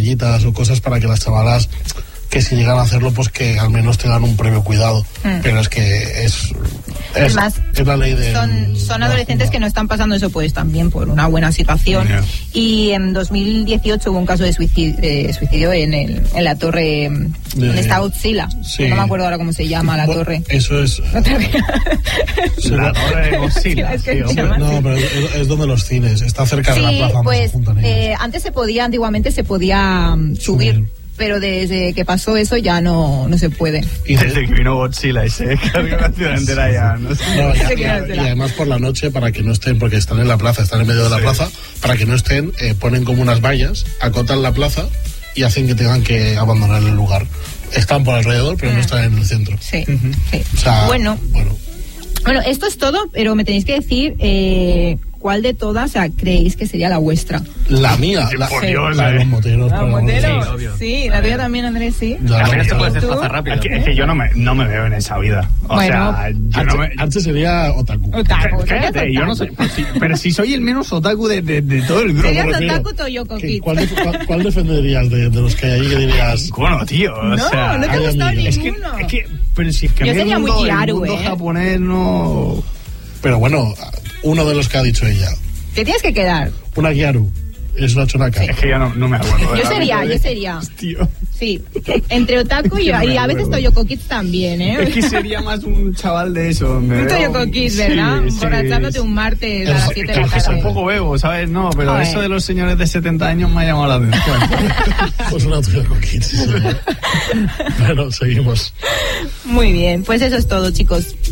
medallitas o cosas para que las chavalas, que si llegan a hacerlo, pues que al menos tengan un previo cuidado. Pero es que es la ley de... Son adolescentes que no están pasando eso pues también por una buena situación. Y en 2018 hubo un caso de suicidio en la torre donde está Godzilla. Sí. No me acuerdo ahora cómo se llama la torre. Eso es... la torre de Godzilla. No, pero es donde los cines, está cerca de la plaza donde se juntan ellos. Antiguamente se podía subir. Pero desde que pasó eso ya no se puede. Y desde que vino Godzilla y se cargó la ciudad entera ya, no sé. Y además por la noche, para que no estén, porque están en la plaza, están en medio de la plaza, para que no estén, ponen como unas vallas, acotan la plaza y hacen que tengan que abandonar el lugar. Están por alrededor, pero no están en el centro. Sí. O sea, bueno, esto es todo, pero me tenéis que decir ¿cuál de todas creéis que sería la vuestra? La mía, la de los moteros. ¿La moteros? Sí, la tuya también, Andrés, sí. También te puedes desplazar rápido. Es que yo no me veo en esa vida. O sea, yo antes sería otaku. Cállate, yo no soy... Pero si soy el menos otaku de todo el grupo. Serías otaku Toyoko Kids. ¿Cuál defenderías de los que hay ahí que dirías? Bueno, tío, o sea... No te gusta ninguno. Pero si es que yo sería muy Kiaru, el mundo japonés no... Pero bueno, uno de los que ha dicho ella. Te tienes que quedar. Una Kiaru. Es una chonaka. Sí. Es que yo no me acuerdo. Yo sería. Tío. Sí. Entre otaku y a veces Toyoko Kids también, ¿eh? Es que sería más un chaval de eso. Un Toyoko Kids, ¿verdad? Borrachándote un martes a las 7 de la tarde. Es un poco bebo, ¿sabes? No, pero eso de los señores de 70 años me ha llamado la atención. Pues una Toyoko Kids. Bueno, seguimos. Muy bien, pues eso es todo, chicos.